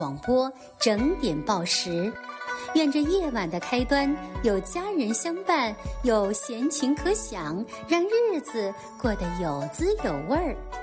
广播整点报时，愿这夜晚的开端有家人相伴，有闲情可享，让日子过得有滋有味儿。